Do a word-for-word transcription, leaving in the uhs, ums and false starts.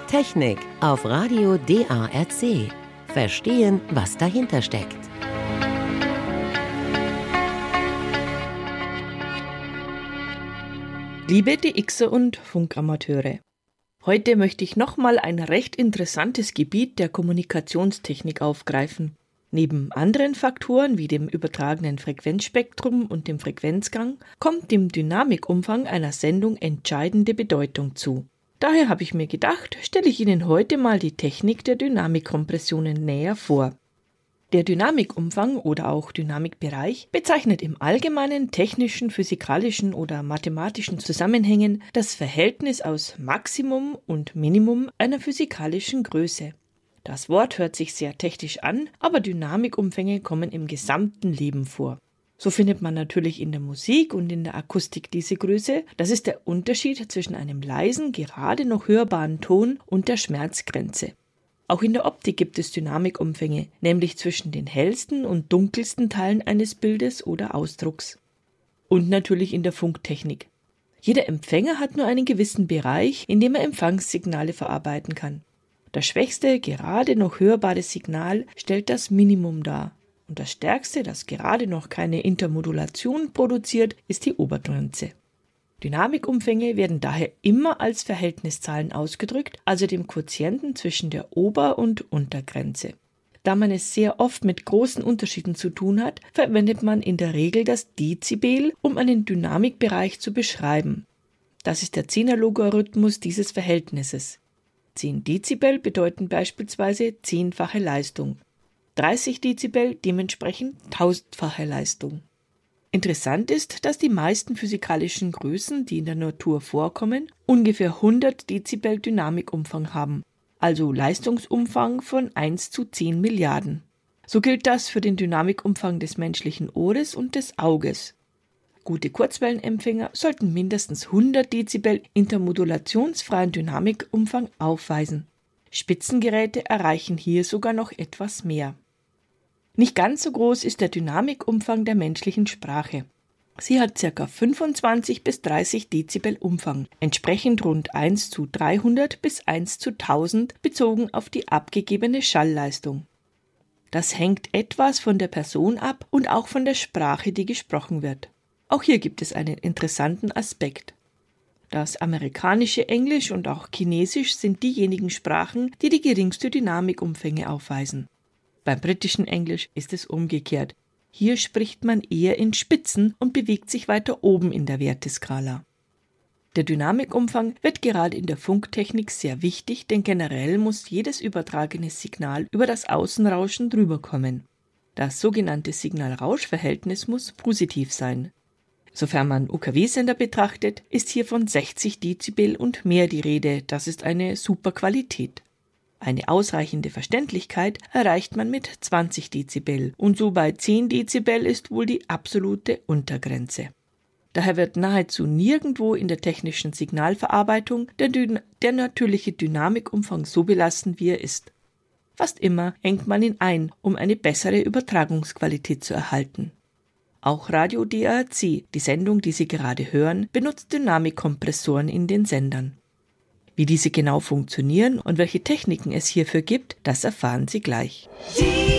Technik auf Radio D A R C. Verstehen, was dahinter steckt. Liebe D Xer und Funkamateure, heute möchte ich nochmal ein recht interessantes Gebiet der Kommunikationstechnik aufgreifen. Neben anderen Faktoren wie dem übertragenen Frequenzspektrum und dem Frequenzgang kommt dem Dynamikumfang einer Sendung entscheidende Bedeutung zu. Daher habe ich mir gedacht, stelle ich Ihnen heute mal die Technik der Dynamikkompressionen näher vor. Der Dynamikumfang oder auch Dynamikbereich bezeichnet im allgemeinen technischen, physikalischen oder mathematischen Zusammenhängen das Verhältnis aus Maximum und Minimum einer physikalischen Größe. Das Wort hört sich sehr technisch an, aber Dynamikumfänge kommen im gesamten Leben vor. So findet man natürlich in der Musik und in der Akustik diese Größe. Das ist der Unterschied zwischen einem leisen, gerade noch hörbaren Ton und der Schmerzgrenze. Auch in der Optik gibt es Dynamikumfänge, nämlich zwischen den hellsten und dunkelsten Teilen eines Bildes oder Ausdrucks. Und natürlich in der Funktechnik. Jeder Empfänger hat nur einen gewissen Bereich, in dem er Empfangssignale verarbeiten kann. Das schwächste, gerade noch hörbare Signal stellt das Minimum dar. Und das stärkste, das gerade noch keine Intermodulation produziert, ist die Obergrenze. Dynamikumfänge werden daher immer als Verhältniszahlen ausgedrückt, also dem Quotienten zwischen der Ober- und Untergrenze. Da man es sehr oft mit großen Unterschieden zu tun hat, verwendet man in der Regel das Dezibel, um einen Dynamikbereich zu beschreiben. Das ist der Zehner-Logarithmus dieses Verhältnisses. zehn Dezibel bedeuten beispielsweise zehnfache Leistung. dreißig Dezibel dementsprechend tausendfache Leistung. Interessant ist, dass die meisten physikalischen Größen, die in der Natur vorkommen, ungefähr hundert Dezibel Dynamikumfang haben, also Leistungsumfang von eins zu zehn Milliarden. So gilt das für den Dynamikumfang des menschlichen Ohres und des Auges. Gute Kurzwellenempfänger sollten mindestens hundert Dezibel intermodulationsfreien Dynamikumfang aufweisen. Spitzengeräte erreichen hier sogar noch etwas mehr. Nicht ganz so groß ist der Dynamikumfang der menschlichen Sprache. Sie hat ca. fünfundzwanzig bis dreißig Dezibel Umfang, entsprechend rund eins zu dreihundert bis eins zu tausend bezogen auf die abgegebene Schallleistung. Das hängt etwas von der Person ab und auch von der Sprache, die gesprochen wird. Auch hier gibt es einen interessanten Aspekt. Das amerikanische Englisch und auch Chinesisch sind diejenigen Sprachen, die die geringste Dynamikumfänge aufweisen. Beim britischen Englisch ist es umgekehrt. Hier spricht man eher in Spitzen und bewegt sich weiter oben in der Werteskala. Der Dynamikumfang wird gerade in der Funktechnik sehr wichtig, denn generell muss jedes übertragene Signal über das Außenrauschen drüber kommen. Das sogenannte Signal-Rausch-Verhältnis muss positiv sein. Sofern man U K W-Sender betrachtet, ist hier von sechzig Dezibel und mehr die Rede. Das ist eine super Qualität. Eine ausreichende Verständlichkeit erreicht man mit zwanzig Dezibel und so bei zehn Dezibel ist wohl die absolute Untergrenze. Daher wird nahezu nirgendwo in der technischen Signalverarbeitung der, Dyn- der natürliche Dynamikumfang so belassen, wie er ist. Fast immer engt man ihn ein, um eine bessere Übertragungsqualität zu erhalten. Auch Radio D A R C, die Sendung, die Sie gerade hören, benutzt Dynamikkompressoren in den Sendern. Wie diese genau funktionieren und welche Techniken es hierfür gibt, das erfahren Sie gleich.